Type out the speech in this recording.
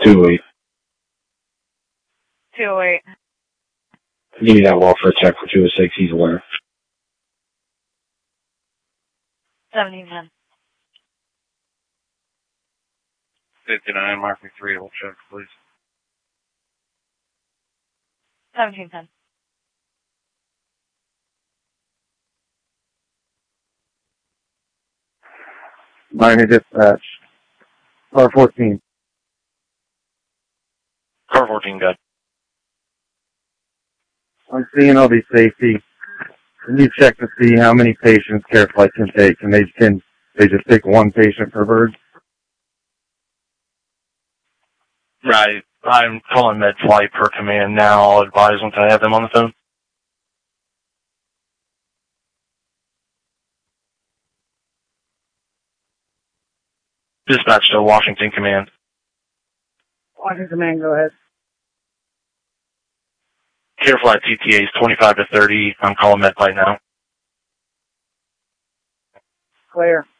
2-8. 208. Give me that welfare check for 206. He's aware. 1710. 59, mark me 3, we'll check, please. 1710. Miami dispatch. Car 14. Car 14, good. I'm seeing all these safety. Can you check to see how many patients CareFlight can take? And they just take one patient per bird? Right. I'm calling MedFlight per command now. I'll advise once I have them on the phone. Dispatch to Washington Command. Washington Command, go ahead. CareFlight TTA is 25 to 30. I'm calling MedFlight now. Clear.